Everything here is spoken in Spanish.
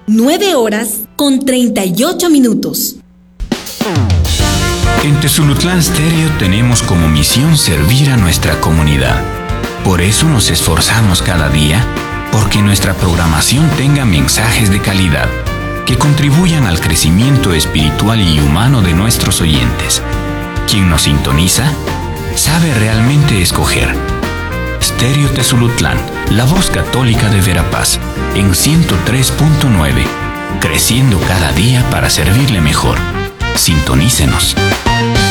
9:38. En Tezulutlán Stereo tenemos como misión servir a nuestra comunidad. Por eso nos esforzamos cada día porque nuestra programación tenga mensajes de calidad que contribuyan al crecimiento espiritual y humano de nuestros oyentes. Quien nos sintoniza sabe realmente escoger. Stereo Tezulutlán, la voz católica de Verapaz, en 103.9, creciendo cada día para servirle mejor. Sintonícenos.